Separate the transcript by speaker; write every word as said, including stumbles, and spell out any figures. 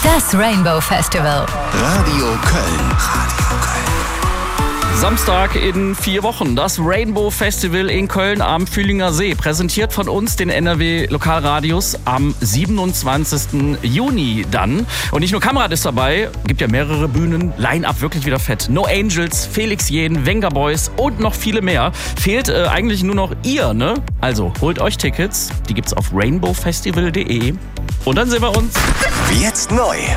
Speaker 1: Das Rainbow Festival.
Speaker 2: Radio Köln. Radio Köln.
Speaker 3: Samstag in vier Wochen. Das Rainbow Festival in Köln am Fühlinger See. Präsentiert von uns, den N R W Lokalradios, am siebenundzwanzigsten Juni dann. Und nicht nur Kamerad ist dabei, gibt ja mehrere Bühnen. Line-Up wirklich wieder fett. No Angels, Felix Jähn, Wenger Boys und noch viele mehr. Fehlt äh, eigentlich nur noch ihr, ne? Also holt euch Tickets. Die gibt's auf rainbow festival punkt de. Und dann sehen wir uns.
Speaker 2: Jetzt neu.